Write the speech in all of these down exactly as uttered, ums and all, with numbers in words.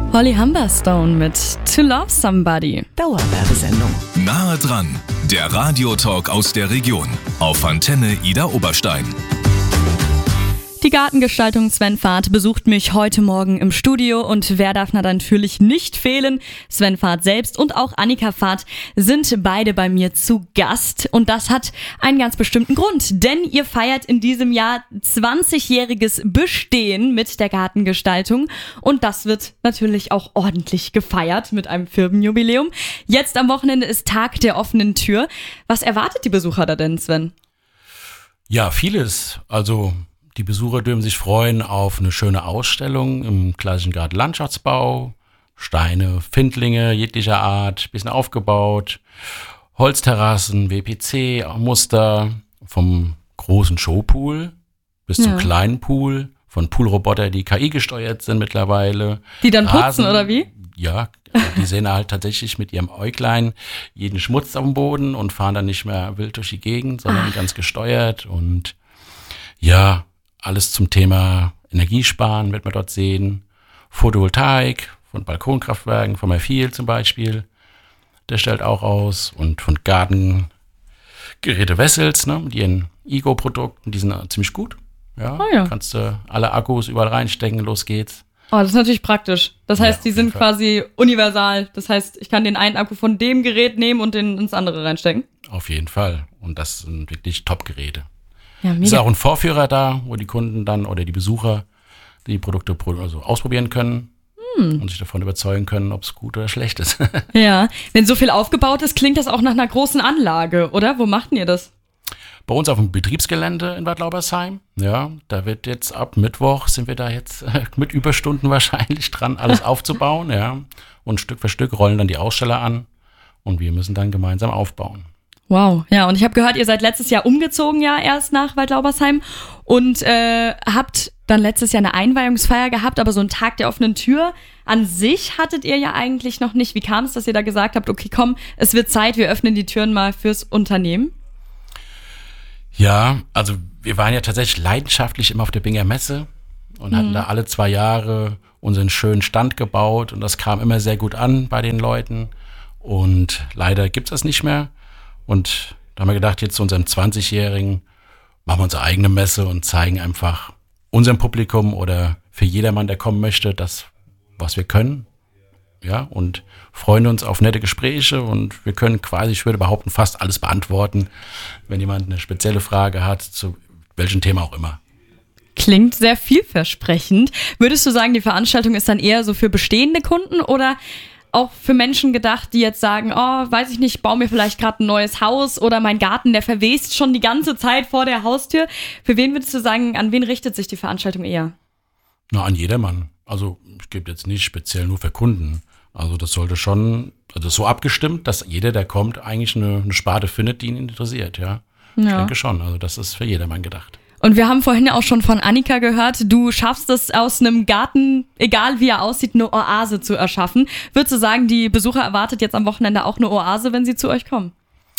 Holly Humberstone mit To Love Somebody. Dauerwerbesendung. Nahe dran, der Radiotalk aus der Region auf Antenne Ida Oberstein. Die Gartengestaltung Sven Fahrt besucht mich heute Morgen im Studio und wer darf da natürlich nicht fehlen? Sven Fahrt selbst und auch Annika Fahrt sind beide bei mir zu Gast und das hat einen ganz bestimmten Grund, denn ihr feiert in diesem Jahr zwanzigjähriges Bestehen mit der Gartengestaltung und das wird natürlich auch ordentlich gefeiert mit einem Firmenjubiläum. Jetzt am Wochenende ist Tag der offenen Tür. Was erwartet die Besucher da denn, Sven? Ja, vieles. Also die Besucher dürfen sich freuen auf eine schöne Ausstellung im klassischen Gartenlandschaftsbau. Steine, Findlinge jeglicher Art, bisschen aufgebaut. Holzterrassen, W P C-Muster, vom großen Showpool bis ja. zum kleinen Pool. Von Poolroboter, die K I gesteuert sind mittlerweile. Die dann putzen, Rasen, oder wie? Ja, die sehen halt tatsächlich mit ihrem Äuglein jeden Schmutz am Boden und fahren dann nicht mehr wild durch die Gegend, sondern Ach. ganz gesteuert. Und ja, alles zum Thema Energiesparen wird man dort sehen. Photovoltaik von Balkonkraftwerken, von Merfiel zum Beispiel. Der stellt auch aus. Und von Gartengeräte Wessels, ne, mit ihren Ego-Produkten, die sind ziemlich gut. Ja, oh ja. Kannst du alle Akkus überall reinstecken, los geht's. Oh, das ist natürlich praktisch. Das heißt, ja, die sind quasi universal. Das heißt, ich kann den einen Akku von dem Gerät nehmen und den ins andere reinstecken. Auf jeden Fall. Und das sind wirklich Top-Geräte. Ja, ist auch ein Vorführer da, wo die Kunden dann oder die Besucher die Produkte also ausprobieren können hm. und sich davon überzeugen können, ob es gut oder schlecht ist. Ja, wenn so viel aufgebaut ist, klingt das auch nach einer großen Anlage, oder? Wo macht ihr das? Bei uns auf dem Betriebsgelände in Bad Laubersheim. Ja, da wird jetzt ab Mittwoch sind wir da jetzt mit Überstunden wahrscheinlich dran, alles aufzubauen. Ja, und Stück für Stück rollen dann die Aussteller an und wir müssen dann gemeinsam aufbauen. Wow, ja, und ich habe gehört, ihr seid letztes Jahr umgezogen, ja, erst nach Waldlaubersheim und äh, habt dann letztes Jahr eine Einweihungsfeier gehabt, aber so einen Tag der offenen Tür an sich hattet ihr ja eigentlich noch nicht. Wie kam es, dass ihr da gesagt habt, okay, komm, es wird Zeit, wir öffnen die Türen mal fürs Unternehmen? Ja, also wir waren ja tatsächlich leidenschaftlich immer auf der Binger Messe und mhm. hatten da alle zwei Jahre unseren schönen Stand gebaut und das kam immer sehr gut an bei den Leuten und leider gibt's das nicht mehr. Und da haben wir gedacht, jetzt zu unserem zwanzigjährigen machen wir unsere eigene Messe und zeigen einfach unserem Publikum oder für jedermann, der kommen möchte, das, was wir können. Ja, und freuen uns auf nette Gespräche und wir können quasi, ich würde behaupten, fast alles beantworten, wenn jemand eine spezielle Frage hat, zu welchem Thema auch immer. Klingt sehr vielversprechend. Würdest du sagen, die Veranstaltung ist dann eher so für bestehende Kunden oder auch für Menschen gedacht, die jetzt sagen, oh, weiß ich nicht, ich baue mir vielleicht gerade ein neues Haus oder mein Garten, der verwest schon die ganze Zeit vor der Haustür. Für wen würdest du sagen, an wen richtet sich die Veranstaltung eher? Na, an jedermann. Also es gibt jetzt nicht speziell nur für Kunden. Also das sollte schon, also so abgestimmt, dass jeder, der kommt, eigentlich eine, eine Sparte findet, die ihn interessiert, ja. ja. Ich denke schon, also das ist für jedermann gedacht. Und wir haben vorhin ja auch schon von Annika gehört, du schaffst es aus einem Garten, egal wie er aussieht, eine Oase zu erschaffen. Würdest du sagen, die Besucher erwartet jetzt am Wochenende auch eine Oase, wenn sie zu euch kommen?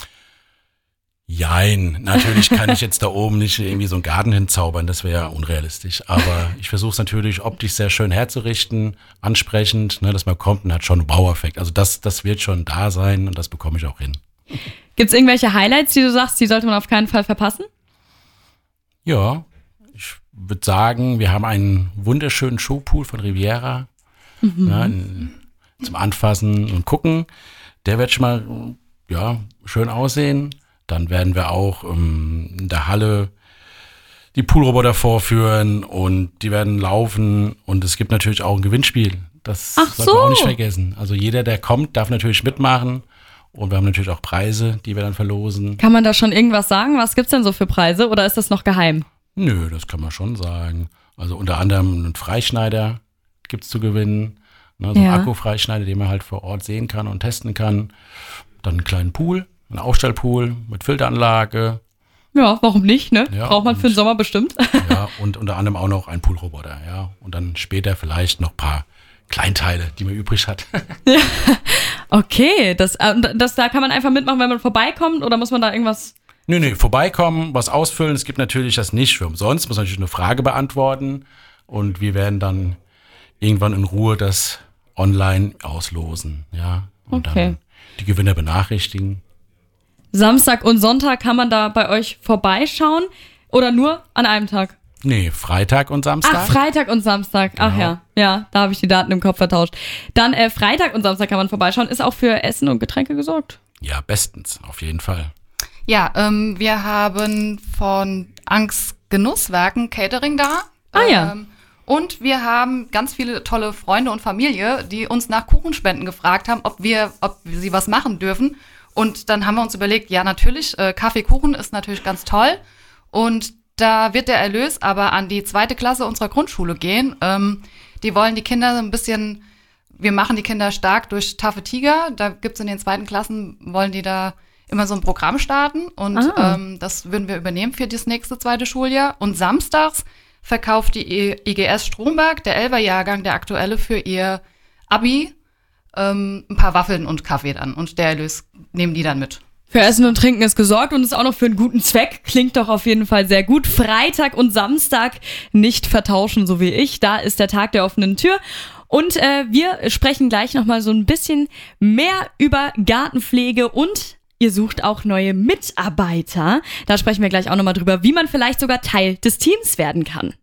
Jein, natürlich kann ich jetzt da oben nicht irgendwie so einen Garten hinzaubern, das wäre ja unrealistisch. Aber ich versuche es natürlich optisch sehr schön herzurichten, ansprechend, ne, dass man kommt und hat schon einen Wow-Effekt. Also das, das wird schon da sein und das bekomme ich auch hin. Gibt es irgendwelche Highlights, die du sagst, die sollte man auf keinen Fall verpassen? Ja, ich würde sagen, wir haben einen wunderschönen Showpool von Riviera mhm. ja, in, zum Anfassen und Gucken. Der wird schon mal ja, schön aussehen. Dann werden wir auch ähm, in der Halle die Poolroboter vorführen und die werden laufen. Und es gibt natürlich auch ein Gewinnspiel. Das Ach sollte so. man auch nicht vergessen. Also jeder, der kommt, darf natürlich mitmachen. Und wir haben natürlich auch Preise, die wir dann verlosen. Kann man da schon irgendwas sagen? Was gibt's denn so für Preise oder ist das noch geheim? Nö, das kann man schon sagen. Also unter anderem einen Freischneider gibt's zu gewinnen. Ne, so einen ja. Akkufreischneider, den man halt vor Ort sehen kann und testen kann. Dann einen kleinen Pool, einen Aufstellpool mit Filteranlage. Ja, warum nicht, ne? Ja, Braucht man für den Sommer bestimmt. Ja, und unter anderem auch noch einen Poolroboter, ja. Und dann später vielleicht noch ein paar Kleinteile, die man übrig hat. Ja. Okay, das, das, da kann man einfach mitmachen, wenn man vorbeikommt oder muss man da irgendwas... Nö, nö, vorbeikommen, was ausfüllen. Es gibt natürlich das nicht für umsonst, muss natürlich eine Frage beantworten und wir werden dann irgendwann in Ruhe das online auslosen, ja. Und Okay. dann die Gewinner benachrichtigen. Samstag und Sonntag kann man da bei euch vorbeischauen oder nur an einem Tag? Nee, Freitag und Samstag. Ach, Freitag und Samstag. Ach Genau. ja, ja, da habe ich die Daten im Kopf vertauscht. Dann äh, Freitag und Samstag kann man vorbeischauen. Ist auch für Essen und Getränke gesorgt? Ja, bestens, auf jeden Fall. Ja, ähm, wir haben von Angst Genusswerken Catering da. Ah ja. Ähm, und wir haben ganz viele tolle Freunde und Familie, die uns nach Kuchenspenden gefragt haben, ob wir, ob sie was machen dürfen. Und dann haben wir uns überlegt, ja natürlich, äh, Kaffeekuchen ist natürlich ganz toll. Und da wird der Erlös aber an die zweite Klasse unserer Grundschule gehen. Ähm, die wollen die Kinder so ein bisschen, wir machen die Kinder stark durch Taffe Tiger. Da gibt's in den zweiten Klassen, wollen die da immer so ein Programm starten. Und Ah. ähm, das würden wir übernehmen für das nächste zweite Schuljahr. Und samstags verkauft die I G S Stromberg, der Elfer-Jahrgang, der aktuelle, für ihr Abi ähm, ein paar Waffeln und Kaffee dann. Und der Erlös nehmen die dann mit. Für Essen und Trinken ist gesorgt und ist auch noch für einen guten Zweck. Klingt doch auf jeden Fall sehr gut. Freitag und Samstag nicht vertauschen, so wie ich. Da ist der Tag der offenen Tür. Und äh, wir sprechen gleich nochmal so ein bisschen mehr über Gartenpflege und ihr sucht auch neue Mitarbeiter. Da sprechen wir gleich auch nochmal drüber, wie man vielleicht sogar Teil des Teams werden kann.